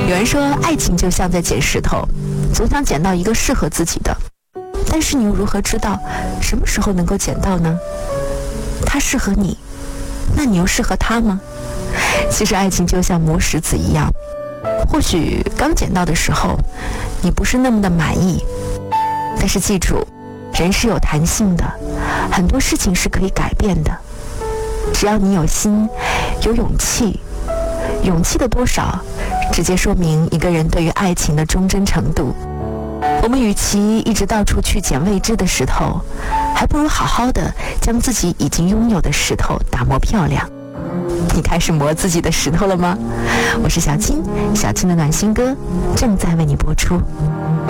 有人说，爱情就像在捡石头，总想捡到一个适合自己的，但是你又如何知道什么时候能够捡到呢？他适合你，那你又适合他吗？其实爱情就像磨石子一样，或许刚捡到的时候你不是那么的满意，但是记住，人是有弹性的，很多事情是可以改变的。只要你有心，有勇气，勇气的多少直接说明一个人对于爱情的忠贞程度。我们与其一直到处去捡未知的石头，还不如好好的将自己已经拥有的石头打磨漂亮。你开始磨自己的石头了吗？我是小青，小青的暖心歌正在为你播出。